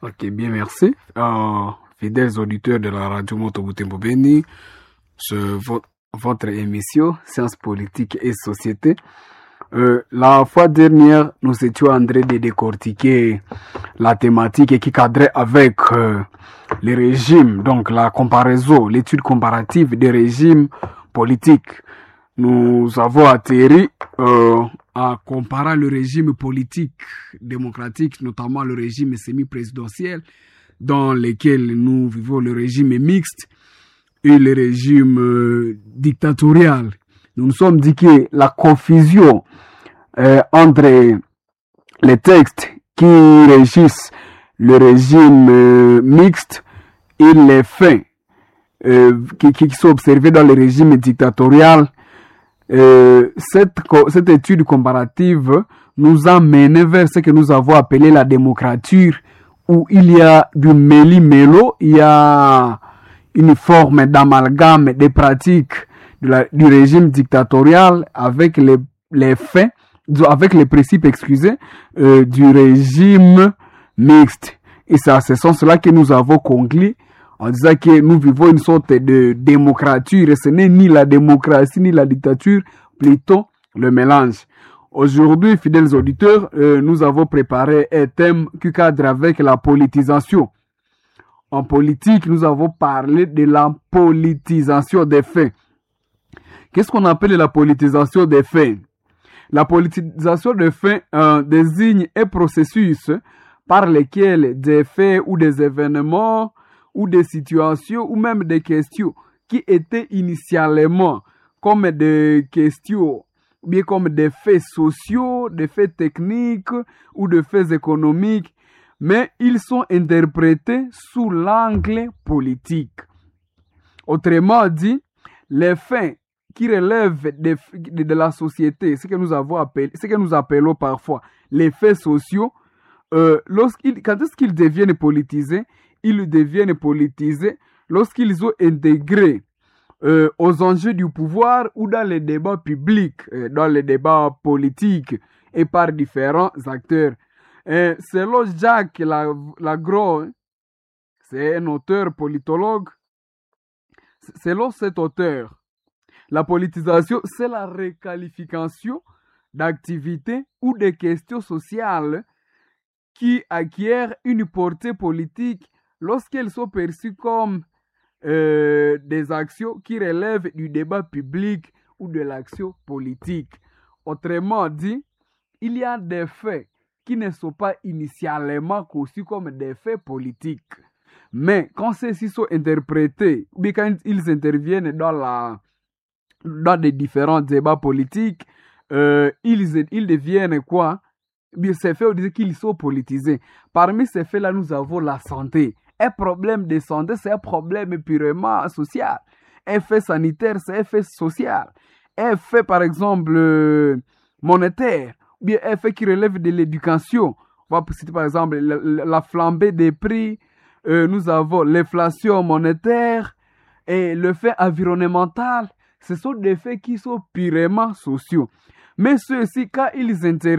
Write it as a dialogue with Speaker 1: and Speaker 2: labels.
Speaker 1: Ok, bien, merci. Fidèles auditeurs de la radio Moto Butembo Beni, votre émission Sciences politiques et société. La fois dernière, nous étions en train de décortiquer la thématique qui cadrait avec les régimes, donc la comparaison, l'étude comparative des régimes politiques. Nous avons atterri en comparant le régime politique démocratique, notamment le régime semi-présidentiel, dans lequel nous vivons le régime mixte et le régime dictatorial. Nous nous sommes dit que la confusion entre les textes qui régissent le régime mixte et les faits qui sont observés dans le régime dictatorial, cette étude comparative nous a mené vers ce que nous avons appelé la démocrature, où il y a du méli-mélo, il y a une forme d'amalgame des pratiques du régime dictatorial avec les faits, avec les principes, du régime mixte. Et c'est à ce sens-là que nous avons conclu en disant que nous vivons une sorte de démocrature, et ce n'est ni la démocratie ni la dictature, plutôt le mélange. Aujourd'hui, fidèles auditeurs, nous avons préparé un thème qui cadre avec la politisation. En politique, nous avons parlé de la politisation des faits. Qu'est-ce qu'on appelle la politisation des faits? La politisation des faits désigne un processus par lequel des faits ou des événements ou des situations ou même des questions qui étaient initialement comme des questions, ou bien comme des faits sociaux, des faits techniques ou des faits économiques, mais ils sont interprétés sous l'angle politique. Autrement dit, les faits qui relèvent de la société, ce que nous appelons parfois les faits sociaux, quand est-ce qu'ils deviennent politisés? Ils deviennent politisés lorsqu'ils ont intégré aux enjeux du pouvoir ou dans les débats publics, dans les débats politiques et par différents acteurs. Selon Jacques Lagros, c'est un auteur politologue, selon cet auteur, la politisation, c'est la requalification d'activités ou de questions sociales qui acquièrent une portée politique lorsqu'elles sont perçues comme des actions qui relèvent du débat public ou de l'action politique. Autrement dit, il y a des faits qui ne sont pas initialement conçus comme des faits politiques. Mais quand ceux-ci sont interprétés, ou bien quand ils interviennent dans des différents débats politiques, ils deviennent quoi? Bien, ces faits, on disait qu'ils sont politisés. Parmi ces faits-là, nous avons la santé. Un problème de santé, c'est un problème purement social. Un fait sanitaire, c'est un fait social. Un fait, par exemple, monétaire, ou bien un fait qui relève de l'éducation. On va citer, par exemple, la flambée des prix. Nous avons l'inflation monétaire et le fait environnemental. Ce sont des faits qui sont purement sociaux. Mais ceux-ci, quand ils interviennent,